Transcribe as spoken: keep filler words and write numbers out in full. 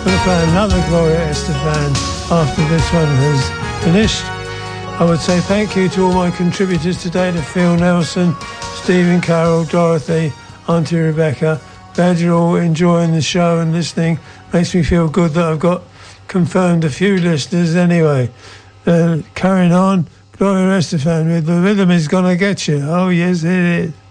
going to play another Gloria Estefan after this one has finished. I would say thank you to all my contributors today, to Phil Nelson, Stephen Carroll, Dorothy, Auntie Rebecca. Glad you're all enjoying the show and listening. Makes me feel good that I've got confirmed a few listeners anyway. Uh, carrying on, Gloria Estefan with The Rhythm Is Gonna Get You. Oh yes, it is.